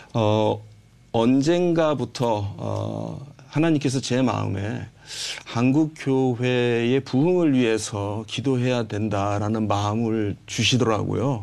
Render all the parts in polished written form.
언젠가부터 하나님께서 제 마음에 한국 교회의 부흥을 위해서 기도해야 된다라는 마음을 주시더라고요.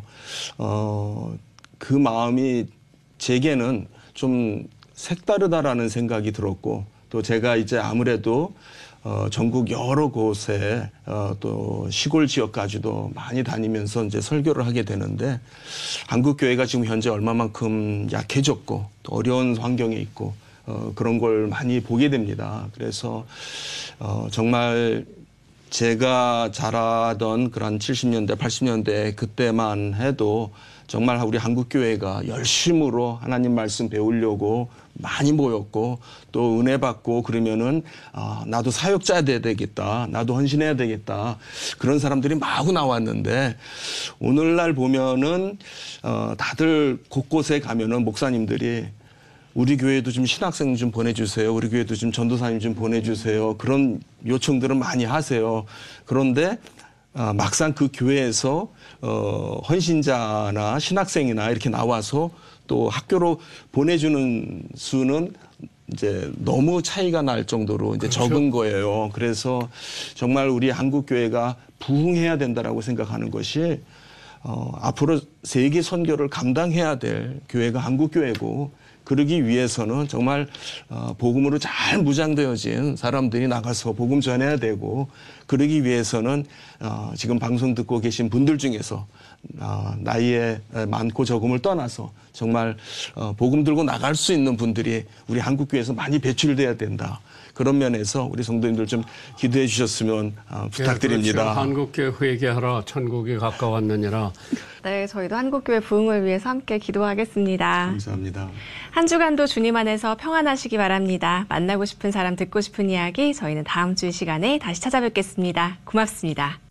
그 마음이 제게는 좀 색다르다라는 생각이 들었고, 또 제가 이제 아무래도 전국 여러 곳에 또 시골 지역까지도 많이 다니면서 이제 설교를 하게 되는데, 한국 교회가 지금 현재 얼마만큼 약해졌고 또 어려운 환경에 있고 그런 걸 많이 보게 됩니다. 그래서 정말 제가 자라던 그런 70년대, 80년대 그때만 해도 정말 우리 한국교회가 열심으로 하나님 말씀 배우려고 많이 모였고, 또 은혜 받고 그러면은 나도 사역자 돼야 되겠다, 나도 헌신해야 되겠다, 그런 사람들이 마구 나왔는데, 오늘날 보면은 다들 곳곳에 가면은 목사님들이 우리 교회도 좀 신학생 좀 보내주세요, 우리 교회도 좀 전도사님 좀 보내주세요, 그런 요청들은 많이 하세요. 그런데 막상 그 교회에서 헌신자나 신학생이나 이렇게 나와서 또 학교로 보내주는 수는 이제 너무 차이가 날 정도로 이제 그렇죠. 적은 거예요. 그래서 정말 우리 한국 교회가 부흥해야 된다라고 생각하는 것이 앞으로 세계 선교를 감당해야 될 교회가 한국 교회고, 그러기 위해서는 정말 복음으로 잘 무장되어진 사람들이 나가서 복음 전해야 되고, 그러기 위해서는 지금 방송 듣고 계신 분들 중에서 나이에 많고 적음을 떠나서 정말 복음 들고 나갈 수 있는 분들이 우리 한국교회에서 많이 배출돼야 된다. 그런 면에서 우리 성도님들 좀 기도해 주셨으면 부탁드립니다. 그렇죠. 한국교회 회개하라 천국이 가까웠느니라. 네, 저희도 한국교회 부흥을 위해서 함께 기도하겠습니다. 감사합니다. 한 주간도 주님 안에서 평안하시기 바랍니다. 만나고 싶은 사람, 듣고 싶은 이야기, 저희는 다음 주 이 시간에 다시 찾아뵙겠습니다. 고맙습니다.